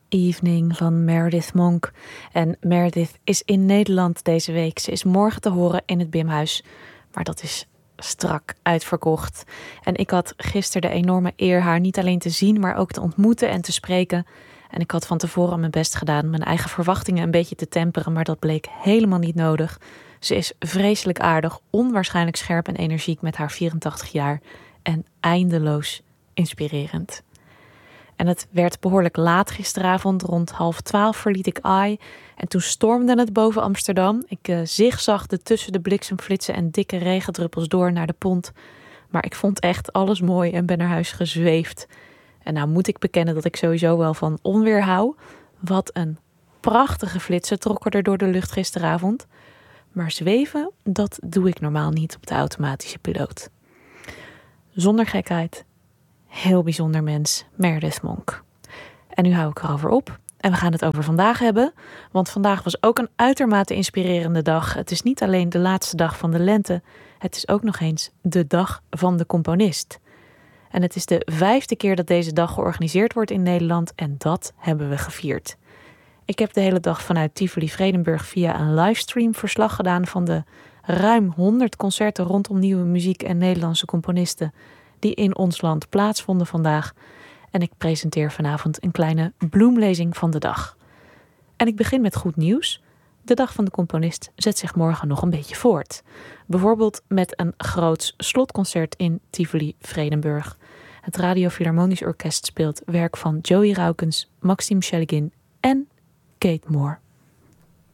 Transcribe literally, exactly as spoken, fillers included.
Evening van Meredith Monk. En Meredith is in Nederland deze week. Ze is morgen te horen in het Bimhuis. Maar dat is strak uitverkocht. En ik had gisteren de enorme eer haar niet alleen te zien, maar ook te ontmoeten en te spreken. En ik had van tevoren mijn best gedaan mijn eigen verwachtingen een beetje te temperen, maar dat bleek helemaal niet nodig. Ze is vreselijk aardig, onwaarschijnlijk scherp en energiek met haar vierentachtig jaar en eindeloos inspirerend. En het werd behoorlijk laat gisteravond, rond half twaalf verliet ik Ai en toen stormde het boven Amsterdam. Ik uh, zigzagde tussen de bliksemflitsen en dikke regendruppels door naar de pont. Maar ik vond echt alles mooi en ben naar huis gezweefd. En nou moet ik bekennen dat ik sowieso wel van onweer hou. Wat een prachtige flitsen trokken er door de lucht gisteravond. Maar zweven, dat doe ik normaal niet op de automatische piloot. Zonder gekheid, heel bijzonder mens, Meredith Monk. En nu hou ik erover op. En we gaan het over vandaag hebben. Want vandaag was ook een uitermate inspirerende dag. Het is niet alleen de laatste dag van de lente. Het is ook nog eens de dag van de componist. En het is de vijfde keer dat deze dag georganiseerd wordt in Nederland. En dat hebben we gevierd. Ik heb de hele dag vanuit Tivoli Vredenburg via een livestream verslag gedaan van de ruim honderd concerten rondom nieuwe muziek en Nederlandse componisten die in ons land plaatsvonden vandaag. En ik presenteer vanavond een kleine bloemlezing van de dag. En ik begin met goed nieuws. De dag van de componist zet zich morgen nog een beetje voort. Bijvoorbeeld met een groots slotconcert in Tivoli Vredenburg. Het Radio Philharmonisch Orkest speelt werk van Joey Raukens, Maxime Shaligin en Kate Moore.